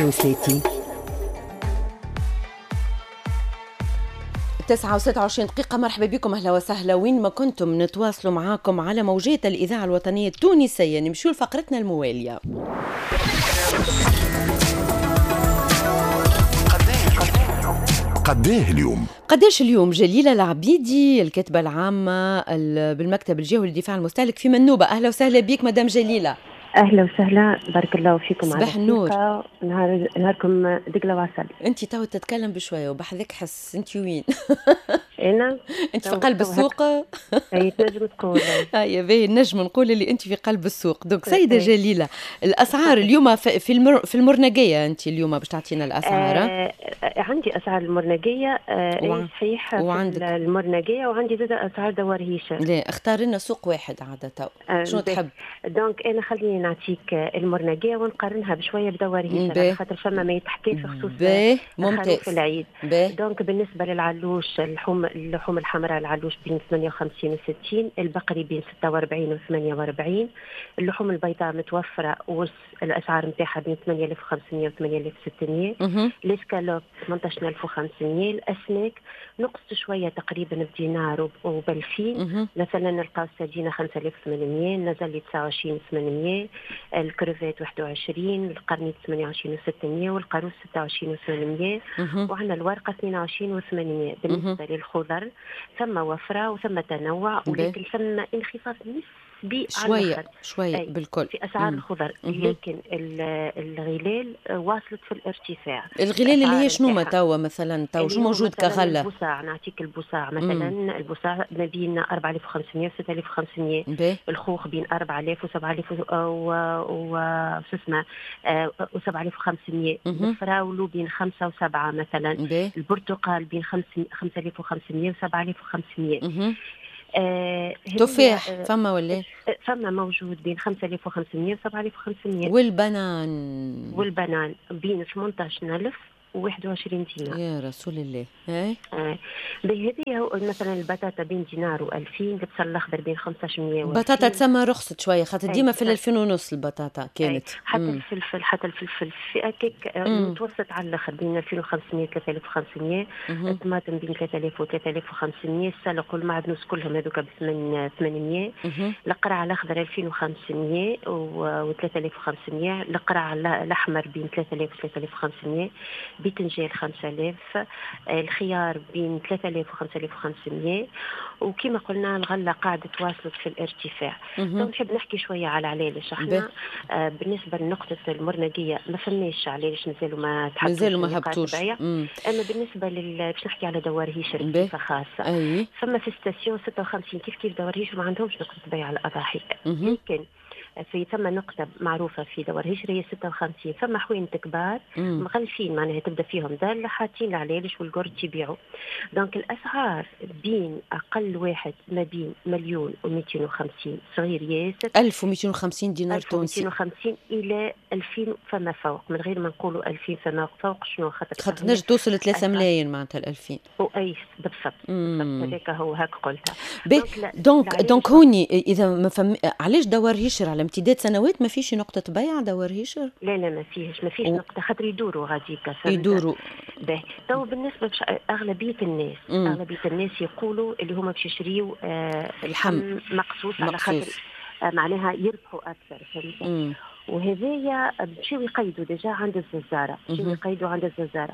العروساتي. 9:26 مرحبا بكم، أهلا وسهلا وين ما كنتم. نتواصلوا معاكم على موجات الإذاعة الوطنية التونسية. نمشوا لفقرتنا الموالية. قداش اليوم جليلة العبيدي الكاتبة العامة بالمكتب الجهوي للدفاع المستهلك في منوبة. أهلا وسهلا بك مدام جليلة. اهلا وسهلا، بارك الله فيكم. صباح النور. نهاركم دقله وعسل. انت تو تتكلم بشويه وبحذك حس انت وين؟ انا انت في قلب السوق. اي تنجم تقول يا باهي نجم نقول اللي انت في قلب السوق. دونك سيده جليله، الاسعار اليوم في المرنقيه، انت اليوم باش تعطينا الاسعار؟ عندي اسعار المرنقيه صحيح، وعندك المرنقيه وعندي زاد اسعار دوار هيشه. لا اختار لنا سوق واحد عاده. شنو تحب؟ دونك انا خليني نعطيك المرنقيه ونقارنها بشويه بدوار هيشه، خاطر فما ما يتحكي في خصوص ممتاز العيد. دونك بالنسبه للعلوش، اللحوم الحمراء العلوش بين 58 و 60، البقري بين 46 و 48، اللحوم البيضاء متوفره الاسعار نتاعها بين 8500 و 8600، الاسكالوب 18500، الاسماك نقصت شويه تقريبا بدينار وبالفين. مثلا نلقاو السردينه 5800، نزل 29 800، الكروفيت 21، القرنيط 28 و 600، والقاروص 26 و 800، وعندنا الورقه 22 و 800. بالنسبه للخضر ثم وفره وثم تنوع، ولكن ثم انخفاض نسبي شويه بالكل في اسعار الخضر. لكن الغلال واصلت في الارتفاع. الغلال اللي هي شنو توا مثلا شو موجود كغله؟ البصاع، نعطيك البصاع مثلا. البصاع ما بين 4500 و 6500، الخوخ بين 4000 و 7000 و 7500، الفراولو بين 5 و 7 مثلا، البرتقال بين 5500 و 7500. تفاح فما ولا؟ فما موجود بين 5500 و 7500. والبنان بين 18000 و21 دينار. يا رسول الله. بهذه مثلا البطاطا بين دينار و2000، البصل الاخضر بين 1500 و البطاطا تسمى رخصت شويه، خاطر ديما في 2000 ونص البطاطا كانت. حتى الفلفل في هكاك متوسط على الاخر بين 2500 و 3500، الطماطم بين 3000 و 3500، السلق والمعدنوس كلهم هذوك ب 800، القرع الاخضر 2500 و 3500، القرع الاحمر بين 3000 و 3500، بتنجال 5000، الخيار بين 3000 و 5500. وكما قلنا الغله قاعده تواصلت في الارتفاع. نحب نحكي شويه على علاش احنا بالنسبه لنقطه المرنقيه ما فماش علاش مازالوا ما هبطوش. اما بالنسبه باش نحكي على دوار هيشر بصفه خاصه. فما في ستاسيون 56 كيف دوار هيشر ما عندهمش نقطه بيع على الاضاحي، لكن في ثم نقطة معروفة في دوار هيشر هي 56. ثم حوين كبار مغلفين، معناها تبدا فيهم دالة حاطين العلالش والقرد يبيعوا. دونك الأسعار بين أقل واحد ما بين 1,250 صغير ياسر، 1250 دينار تونسي، 1250 إلى 2000 فما فوق. من غير ما نقولوا 2000 فما فوق شنو، خاطر نجم توصل 3 ملايين معناتها 2000. أي بالضبط هذاك هو هاك قلتها. دونك هوني إذا ما فهم علاش دوار هيشر على امتداد سنوات ما فيش نقطة بيع دوار هيشر؟ لا ما فيش نقطة، خاطر يدوروا غاديكا يدوروا. تو بالنسبة أغلبية الناس يقولوا اللي هما باش يشريوا اللحم مقصوص على خاطر معناها يربحوا أكثر، فهمت؟ وهذايا بشو يقيدوا ديجا عند الززارة،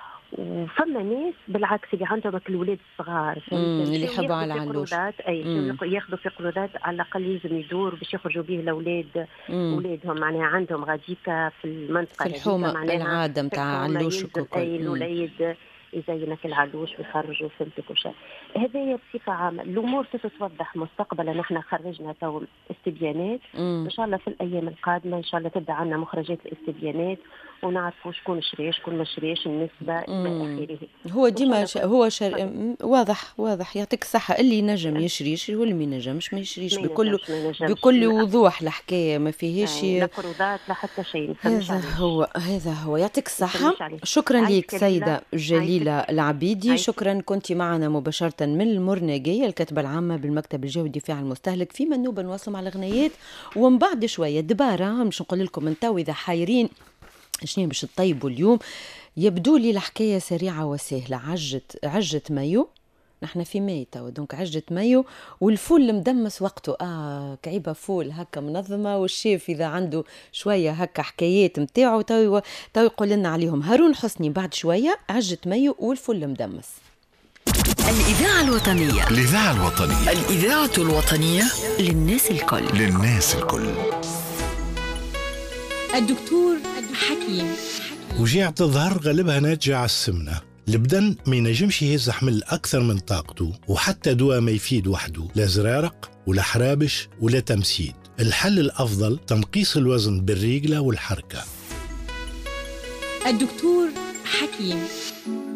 وفما ناس بالعكس اللي عندهم الولاد الصغار اللي يحبوا على العلوش، ياخذوا في قروضات على الاقل لازم يدور باش يخرجوا به الاولاد ولادهم، معناها عندهم غاديكا في المنطقه في الحومه العاده نتاع علوش الوليد يزينك العلوش ويخرجوا فهمتك وشا. هذه بصفة عامة الأمور ستتوضح مستقبلا. نحن خرجنا تو استبيانات، إن شاء الله في الأيام القادمة إن شاء الله تبدأ عنا مخرجات الاستبيانات ونعرفوا شكون شري شكون ما شريش النسبة إلى آخره. هو ديما واضح يعطيك الصحة. اللي نجم يشري واللي ما ينجمش ما يشريش، بكل وضوح الحكاية، ما فيهاش لا قروضات لا حتى شيء. هذا هو يعطيك الصحة. شكرا لك سيدة جليلة العبيدي، شكرا كنت معنا مباشرة من المرنقية، الكاتبة العامة بالمكتب الجهوي للدفاع المستهلك في منوبة. نواصل مع الغنيات ومن بعد شوية دبارة مش نقول لكم انتوا إذا حايرين شنو باش تطيبوا اليوم؟ يبدو لي الحكاية سريعة وسهلة. عجة مايو، نحن في ماي توا، دونك عجة مايو والفول المدمس وقته. كعيبة فول هكا منظمة، والشيف إذا عنده شوية هكا حكايات متاعه تو يقول لنا عليهم. هارون حسني بعد شوية عجة مايو والفول المدمس. الإذاعة الوطنية، الإذاعة الوطنية، الإذاعة الوطنية للناس الكل، للناس الكل. الدكتور حكيم. وجيعة الظهر غالبها ناتجة على السمنة. البدن ما ينجمش يهز حمل أكثر من طاقته، وحتى دواء ما يفيد وحده، لا زرارق ولا حرابش ولا تمسيد. الحل الأفضل تنقيص الوزن بالريقلة والحركة. الدكتور حكيم.